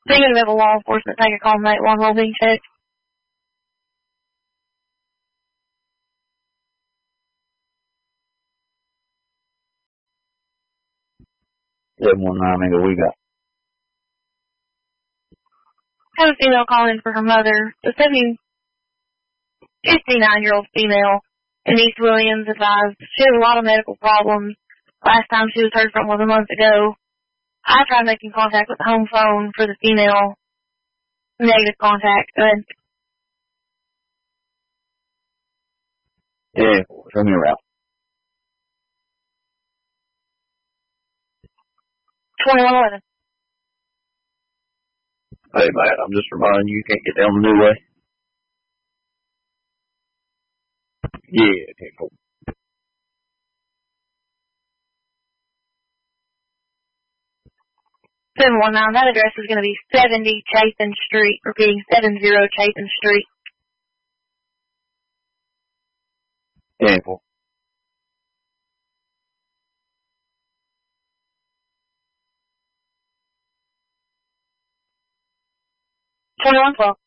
Thinking of a law enforcement take a call 911 while being checked. 719, nigga, we got. Had a female call in for her mother. The 59-year-old female in East Williams advised she has a lot of medical problems. Last time she was heard from was a month ago. I tried making contact with the home phone for the female. Negative contact. Good. Yeah, show me around. 2111. Hey, Matt, I'm just reminding you can't get down the new way. Yeah, can't go. 719. That address is going to be 70 Chapin Street. Repeating 70 Chapin Street. Yeah, 2112.